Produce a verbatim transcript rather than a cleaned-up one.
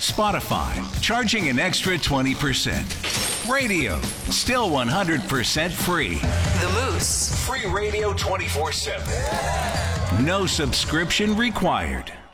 Spotify, charging an extra twenty percent. Radio, still one hundred percent free. The Moose. Free radio twenty-four seven. No subscription required.